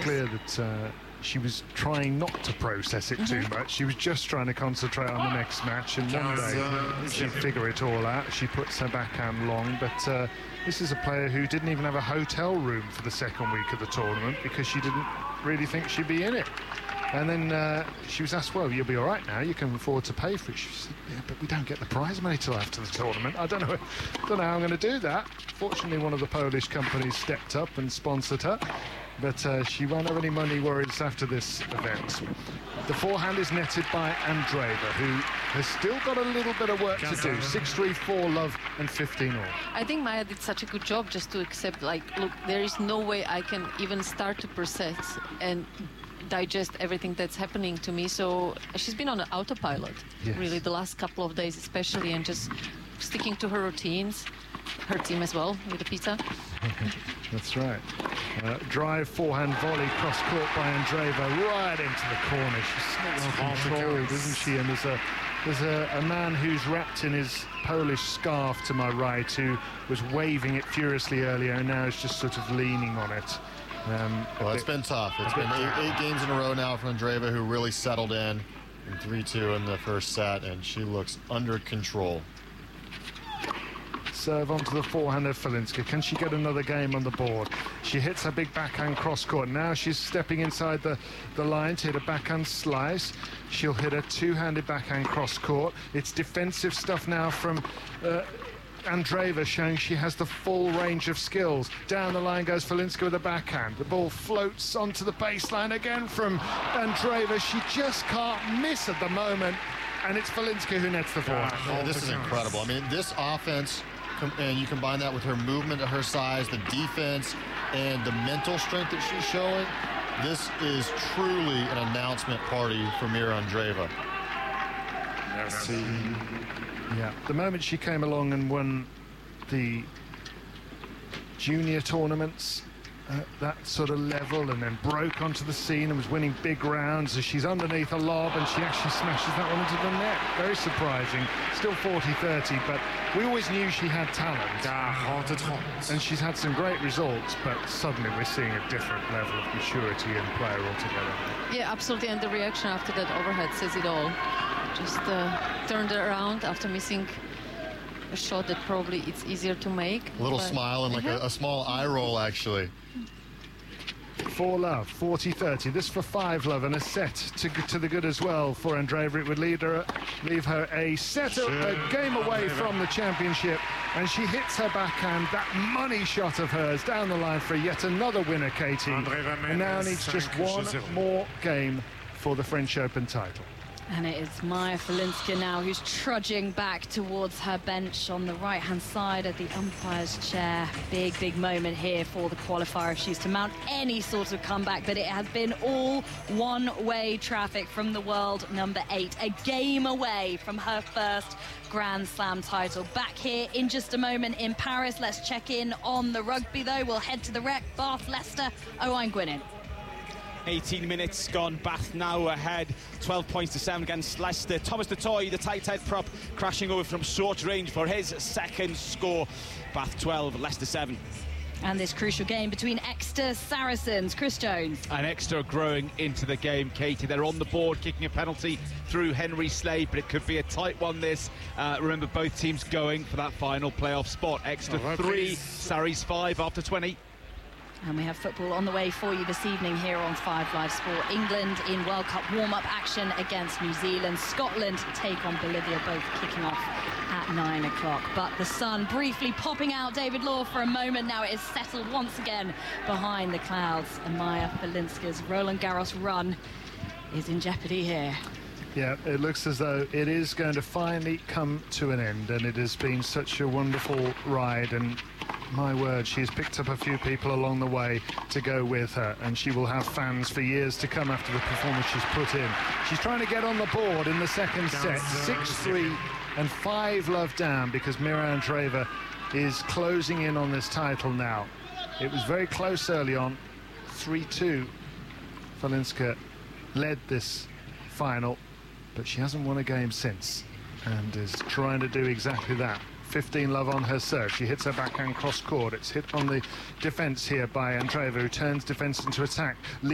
clear that she was trying not to process it too much. She was just trying to concentrate on the next match, and one day she'd figure it all out. She puts her backhand long, but this is a player who didn't even have a hotel room for the second week of the tournament because she didn't really think she'd be in it. And then she was asked, well, you'll be all right now, you can afford to pay for it. She said, yeah, but we don't get the prize money till after the tournament. I don't know how I'm going to do that. Fortunately, one of the Polish companies stepped up and sponsored her, but she won't have any money worries after this event. The forehand is netted by Andreeva, who has still got a little bit of work to do. 6-3, 4-love and 15-all. I think Maya did such a good job just to accept, like, look, there is no way I can even start to process and digest everything that's happening to me. So she's been on an autopilot, really, the last couple of days especially, and just sticking to her routines. Her team as well, with the pizza. That's right. Drive, forehand volley, cross court by Andreeva, right into the corner. She's so well controlled, isn't she? And there's a man who's wrapped in his Polish scarf to my right, who was waving it furiously earlier and now is just sort of leaning on it. Well, it's been tough. It's been eight games in a row now for Andreeva, who really settled in 3-2 in the first set, and she looks under control. Serve onto the forehand of Falinska. Can she get another game on the board? She hits her big backhand cross court. Now she's stepping inside the line to hit a backhand slice. She'll hit a two-handed backhand cross court. It's defensive stuff now from Andreeva, showing she has the full range of skills. Down the line goes Falinska with a backhand. The ball floats onto the baseline again from Andreeva. She just can't miss at the moment, and it's Falinska who nets the forehand. Yeah, this is incredible. I mean, this offense, and you combine that with her movement at her size, the defense, and the mental strength that she's showing, this is truly an announcement party for Mira Andreeva. Yeah, the moment she came along and won the junior tournaments at that sort of level, and then broke onto the scene and was winning big rounds, as she's underneath a lob and she actually smashes that one into the net. Very surprising. Still 40-30, but we always knew she had talent. And she's had some great results, but suddenly we're seeing a different level of maturity and player altogether. Yeah, absolutely, and the reaction after that overhead says it all. Just turned it around after missing a shot that probably it's easier to make. A little smile and like a small eye roll, actually. 4-love, 40-30. This for 5-love, and a set to the good as well for Andreeva. It would leave her a set, a game away from the championship, and she hits her backhand, that money shot of hers down the line for yet another winner, Katie. And now needs just one more game for the French Open title. And it is Maya Falinska now who's trudging back towards her bench on the right-hand side of the umpire's chair. Big moment here for the qualifier if she's to mount any sort of comeback, but it has been all one-way traffic from the world number 8. A game away from her first Grand Slam title. Back here in just a moment in Paris. Let's check in on the rugby, though. We'll head to the rec. Bath, Leicester, Owain Gwynedd. 18 minutes gone. Bath now ahead, 12 points to 7 against Leicester. Thomas du Toit, the tight head prop, crashing over from short range for his second score. Bath 12, Leicester 7. And this crucial game between Exeter Saracens. Chris Jones. And Exeter growing into the game, Katie. They're on the board, kicking a penalty through Henry Slade, but it could be a tight one, this. Remember, both teams going for that final playoff spot. Exeter 3, Sarries 5 after 20. And we have football on the way for you this evening here on 5 Live Sport. England in World Cup warm-up action against New Zealand. Scotland take on Bolivia, both kicking off at 9 o'clock. But the sun briefly popping out David Law for a moment. Now it is settled once again behind the clouds. And Maya Falinska's Roland Garros run is in jeopardy here. Yeah, it looks as though it is going to finally come to an end, and it has been such a wonderful ride, and my word, she's picked up a few people along the way to go with her, and she will have fans for years to come after the performance she's put in. She's trying to get on the board in the second set, 6-3 and 5-love down, because Mira Andreeva is closing in on this title now. It was very close early on, 3-2. Falinska led this final, but she hasn't won a game since, and is trying to do exactly that. 15-love on her serve. She hits her backhand cross court. It's hit on the defence here by Andreeva, who turns defence into attack.